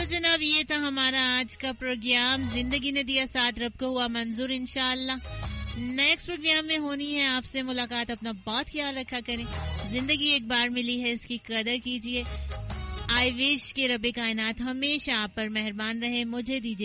जनाब, ये था हमारा आज का प्रोग्राम। जिंदगी ने दिया साथ, रब को हुआ मंजूर। इंशाअल्लाह नेक्स्ट प्रोग्राम में होनी है आपसे मुलाकात। अपना बहुत ख्याल रखा करें। जिंदगी एक बार मिली है, इसकी कदर कीजिए। आई विश कि रब कायनात हमेशा आप पर मेहरबान रहे। मुझे दीजिए